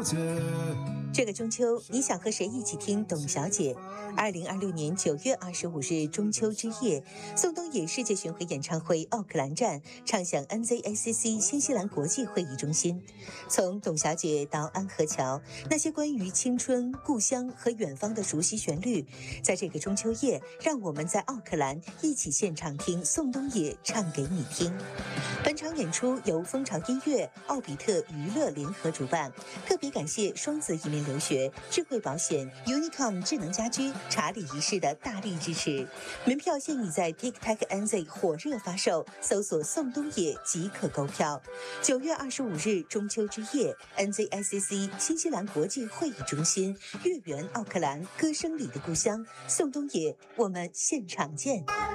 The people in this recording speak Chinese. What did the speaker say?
小姐。 这个中秋，你想和谁一起听董小姐？2026年9月25日中秋之夜，宋冬野世界巡回演唱会奥克兰站唱响 NZACC 新西兰国际会议中心。从董小姐到安河桥，那些关于青春、故乡和远方的熟悉旋律，在这个中秋夜，让我们在奥克兰一起现场听宋冬野唱给你听。本场演出由蜂巢音乐、奥比特娱乐联合主办，特别感谢双子移民留学、智慧保险、Unicom 智能家居、查理一世的大力支持。门票现已在 TikTok NZ 火热发售，搜索宋冬野即可购票。9月25日中秋之夜 ，NZICC 新西兰国际会议中心，月圆奥克兰，歌声里的故乡，宋冬野，我们现场见。